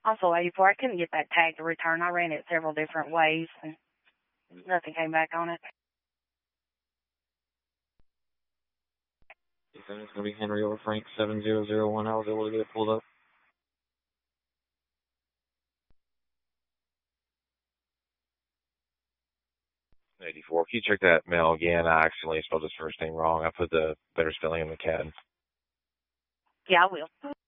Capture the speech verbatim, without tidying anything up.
Also, eighty-four, I couldn't get that tag to return. I ran it several different ways, and nothing came back on it. It's going to be Henry over Frank seven zero zero one. I was able to get it pulled up. eighty-four. If you check that mail again, I accidentally spelled his first name wrong. I put the better spelling in the C A D. Yeah, I will.